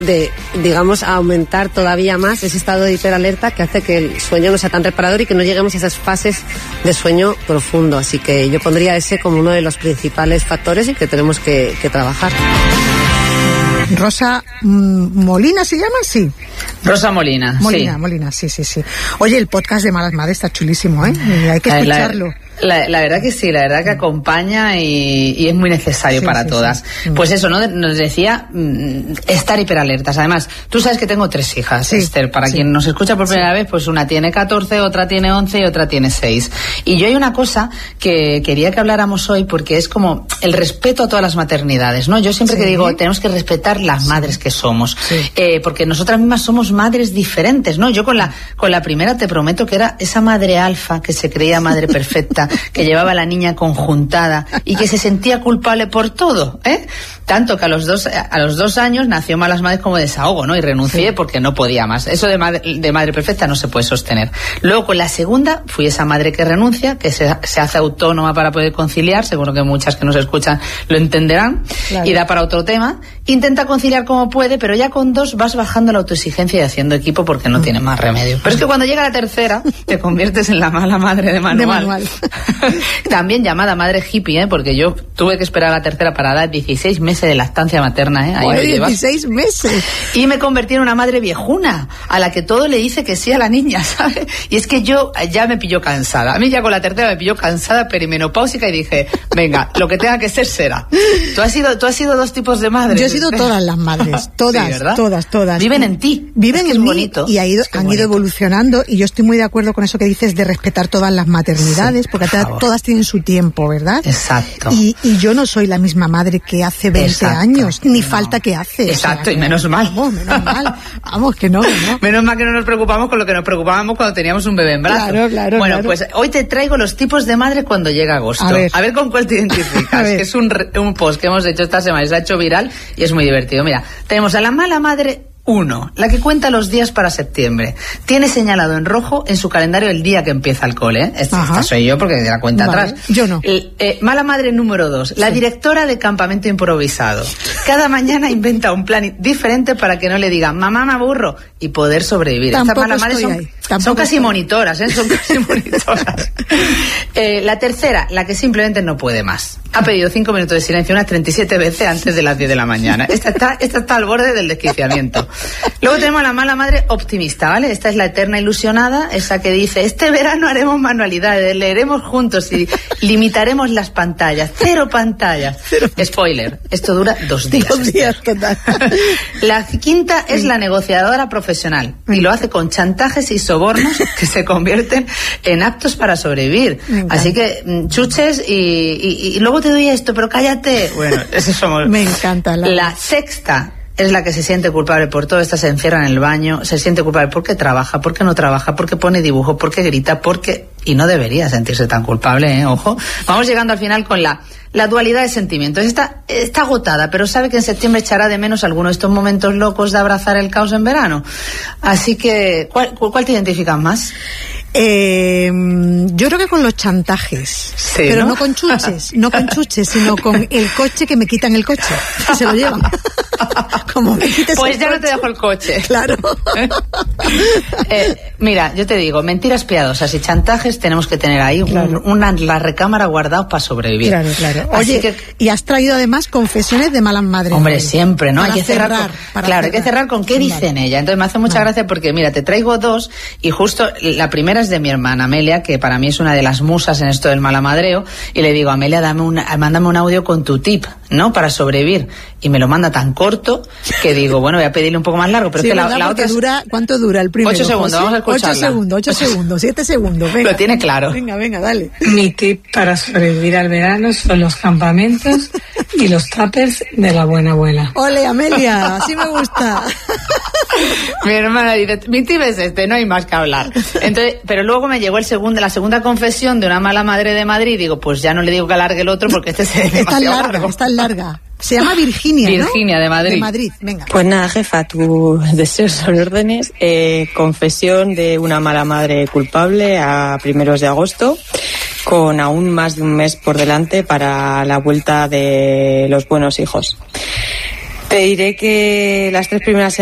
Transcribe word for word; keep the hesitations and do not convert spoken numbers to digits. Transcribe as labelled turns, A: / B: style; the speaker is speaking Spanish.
A: de, digamos, aumentar todavía más ese estado de hiperalerta que hace que el sueño no sea tan reparador y que no lleguemos a esas fases de sueño profundo. Así que yo pondría ese como uno de los principales factores y que tenemos que, que trabajar.
B: Rosa Molina se llama, sí.
C: Rosa Molina,
B: Molina,
C: sí.
B: Molina, sí, sí, sí. Oye, el podcast de Malas Madres está chulísimo, ¿eh? Y hay que escucharlo.
C: La, la, la verdad que sí, la verdad que acompaña y, y es muy necesario sí, para sí, todas. Sí. Pues eso, ¿no? Nos decía mmm, estar hiperalertas. Además, tú sabes que tengo tres hijas, sí, Esther. Para sí. quien nos escucha por primera sí. vez, pues una tiene catorce, otra tiene once y otra tiene seis. Y yo hay una cosa que quería que habláramos hoy porque es como el respeto a todas las maternidades, ¿no? Yo siempre sí. que digo, tenemos que respetar las madres que somos. Sí. Eh, porque nosotras mismas somos madres diferentes, ¿no? Yo con la, con la primera te prometo que era esa madre alfa que se creía madre perfecta, que llevaba a la niña conjuntada y que se sentía culpable por todo, ¿eh? Tanto que a los dos, a los dos años nació Malas Madres como desahogo, ¿no? Y renuncié sí. porque no podía más. Eso de madre, de madre perfecta no se puede sostener. Luego con la segunda fui esa madre que renuncia, que se, se hace autónoma para poder conciliar, seguro que muchas que nos escuchan lo entenderán, claro. y da para otro tema. Intenta conciliar como puede, pero ya con dos vas bajando la autoexigencia y haciendo equipo porque no mm. tiene más remedio. Pero es que cuando llega la tercera, te conviertes en la mala madre de manual. De manual. También llamada madre hippie, ¿eh? Porque yo tuve que esperar a la tercera para dar dieciséis meses de lactancia materna, ¿eh? Ahí
B: Oye, dieciséis meses.
C: Y me convertí en una madre viejuna, a la que todo le dice que sí a la niña, ¿sabes? Y es que yo ya me pilló cansada. A mí ya con la tercera me pilló cansada, perimenopáusica, y dije, venga, lo que tenga que ser será. ¿Tú has sido, tú has sido dos tipos de madres?
B: Yo he sido todas las madres, todas, sí, todas, todas.
C: Viven en ti.
B: Viven
C: es
B: en mí
C: bonito.
B: Y ha ido, han bonito. ido evolucionando, y yo estoy muy de acuerdo con eso que dices de respetar todas las maternidades, sí, porque por todas tienen su tiempo, ¿verdad?
C: Exacto.
B: Y, y yo no soy la misma madre que hace veinte Exacto. años, ni no. falta que hace.
C: Exacto, o sea,
B: y
C: menos mal.
B: Vamos, menos mal. Vamos, que no, no.
C: Menos mal que no nos preocupamos con lo que nos preocupábamos cuando teníamos un bebé en brazos.
B: Claro, claro,
C: Bueno,
B: claro.
C: pues hoy te traigo los tipos de madre cuando llega agosto.
B: A ver,
C: a ver con cuál te identificas. Que es un, un post que hemos hecho esta semana, se ha hecho viral y es muy divertido. Mira, tenemos a la mala madre uno, la que cuenta los días para septiembre. Tiene señalado en rojo en su calendario el día que empieza el cole, ¿eh? Esta, esta soy yo porque de la cuenta
B: vale.
C: atrás.
B: Yo no.
C: El, eh, mala madre número dos, la sí. directora de campamento improvisado. Cada mañana inventa un plan diferente para que no le digan, mamá, me aburro, y poder sobrevivir.
B: Tampoco
C: Estas malas madres son, son casi estoy. monitoras, ¿eh? Son casi monitoras. Eh, la tercera, la que simplemente no puede más. Ha pedido cinco minutos de silencio unas treinta y siete veces antes de las diez de la mañana. Esta está, esta está al borde del desquiciamiento. Luego tenemos a la mala madre optimista, ¿vale? Esta es la eterna ilusionada, esa que dice, este verano haremos manualidades, leeremos juntos y limitaremos las pantallas. Cero pantallas. Cero. Spoiler, esto dura dos días.
B: Dos días, total.
C: La quinta es la negociadora profesional y lo hace con chantajes y sobornos que se convierten en actos para sobrevivir. Así que chuches y, y, y luego te doy esto, pero cállate. Bueno, eso somos.
B: Me encanta. La,
C: la sexta es la que se siente culpable por todo. Esta se encierra en el baño, se siente culpable porque trabaja, porque no trabaja, porque pone dibujo, porque grita, porque... Y no debería sentirse tan culpable, ¿eh? Ojo. Vamos llegando al final con la, la dualidad de sentimientos. Está, está agotada, pero sabe que en septiembre echará de menos algunos de estos momentos locos de abrazar el caos en verano. Así que, ¿cuál, cuál te identificas más?
B: Eh, yo creo que con los chantajes,
C: sí,
B: pero
C: ¿no?
B: no con chuches, no con chuches, sino con el coche que me quitan el coche, que se lo llevan. Como me quites
C: pues
B: el
C: ya
B: coche,
C: no te dejo el coche.
B: Claro.
C: eh, mira, yo te digo, mentiras piadosas y chantajes tenemos que tener ahí claro. un, una la recámara guardados para sobrevivir.
B: Claro, claro. Oye, que, y has traído además confesiones de malas madres.
C: Hombre, hoy. siempre, ¿no?
B: Para
C: hay que cerrar.
B: cerrar
C: con,
B: para
C: claro,
B: cerrar.
C: hay que cerrar con qué dicen vale. ella. Entonces me hace mucha vale. gracia porque, mira, te traigo dos y justo la primera es de mi hermana Amelia, que para mí es una de las musas en esto del malamadreo, y le digo, Amelia, dame una, mándame un audio con tu tip, ¿no? Para sobrevivir. Y me lo manda tan corto que digo, bueno, voy a pedirle un poco más largo, pero
B: sí,
C: es que la, la otra es...
B: dura, ¿cuánto dura el primero?
C: Ocho segundos, vamos a escucharla.
B: Ocho segundos, ocho segundos, siete segundos, venga.
C: Lo tiene claro.
B: Venga, venga, dale.
D: Mi tip para sobrevivir al verano son los campamentos y los tuppers de la buena abuela.
B: Ole, Amelia, así me gusta.
C: Mi hermana dice, mi tip es este, no hay más que hablar. Entonces, pero luego me llegó el segundo, la segunda confesión de una mala madre de Madrid, y digo, pues ya no le digo que alargue el otro porque este es
B: Está larga, largo. está larga. Se llama Virginia, ¿no?
C: Virginia, de Madrid.
B: De Madrid, venga.
E: Pues nada, jefa, tus deseos son órdenes. Eh, confesión de una mala madre culpable a primeros de agosto, con aún más de un mes por delante para la vuelta de los buenos hijos. Te diré que las tres primeras